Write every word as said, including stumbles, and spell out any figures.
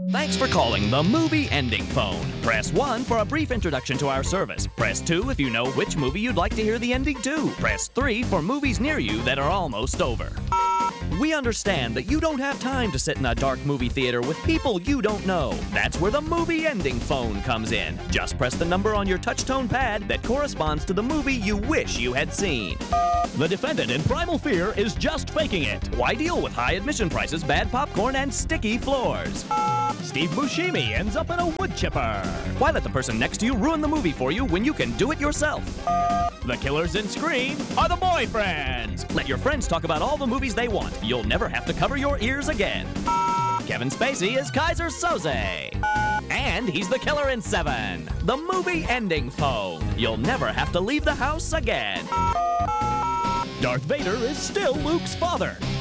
Thanks for calling the Movie Ending Phone. Press one for a brief introduction to our service. Press two if you know which movie you'd like to hear the ending to. Press three for movies near you that are almost over. We understand that you don't have time to sit in a dark movie theater with people you don't know. That's where the Movie Ending Phone comes in. Just press the number on your touch-tone pad that corresponds to the movie you wish you had seen. The defendant in Primal Fear is just faking it. Why deal with high admission prices, bad popcorn, and sticky floors? Steve Buscemi ends up in a wood chipper. Why let the person next to you ruin the movie for you when you can do it yourself? The killers in Scream are the boyfriends. Let your friends talk about all the movies they want. You'll never have to cover your ears again. Kevin Spacey is Kaiser Soze. And he's the killer in Seven. The Movie Ending Phone. You'll never have to leave the house again. Darth Vader is still Luke's father.